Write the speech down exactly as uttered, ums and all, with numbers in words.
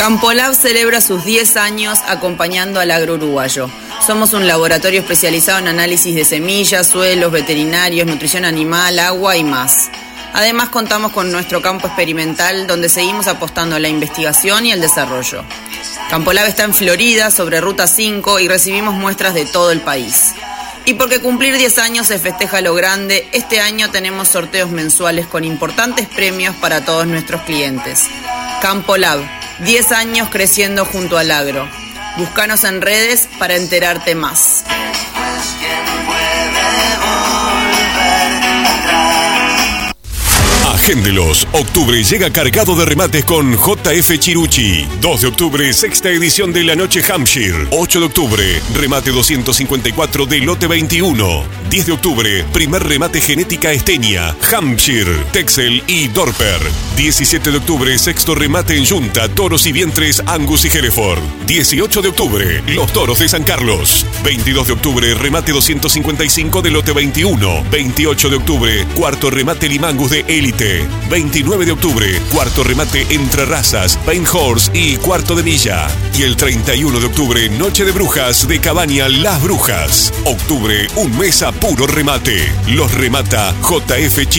Campolab celebra sus diez años acompañando al agro uruguayo. Somos un laboratorio especializado en análisis de semillas, suelos, veterinarios, nutrición animal, agua y más. Además contamos con nuestro campo experimental donde seguimos apostando a la investigación y el desarrollo. Campolab está en Florida, sobre Ruta cinco, y recibimos muestras de todo el país. Y porque cumplir diez años se festeja lo grande, este año tenemos sorteos mensuales con importantes premios para todos nuestros clientes. Campolab, diez años creciendo junto al agro. Búscanos en redes para enterarte más. Agéndelos. Octubre llega cargado de remates con J F Chirucci. dos de octubre, sexta edición de la Noche Hampshire. ocho de octubre, remate doscientos cincuenta y cuatro de lote veintiuno. diez de octubre, primer remate genética Estenia, Hampshire, Texel y Dorper. diecisiete de octubre, sexto remate en yunta, toros y vientres Angus y Hereford. dieciocho de octubre, los toros de San Carlos. veintidós de octubre, remate doscientos cincuenta y cinco de lote veintiuno. veintiocho de octubre, cuarto remate Limangus de Élite. veintinueve de octubre, cuarto remate Entre Razas, Paint Horse y cuarto de milla. Y el treinta y uno de octubre, Noche de Brujas de Cabaña Las Brujas. Octubre, un mes a puro remate. Los remata J F